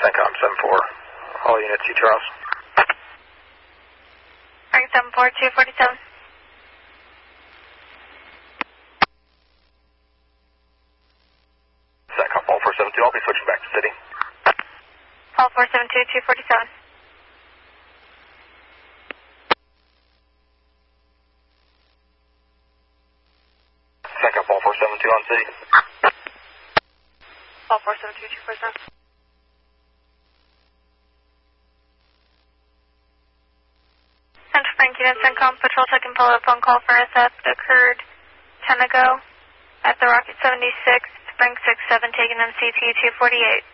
CENTCOM 7-4. All units, see Charles. Frank 7-4, 247. CENTCOM Paul 472, I'll be switching back to city. Paul 472, 247. CENTCOM Paul 472 on city. Paul 472, 247. Central Frank Unit, CENTCOM Patrol taking follow-up phone call for SF that occurred 10 ago at the Rocket 76, Spring 67, taking MCT 248.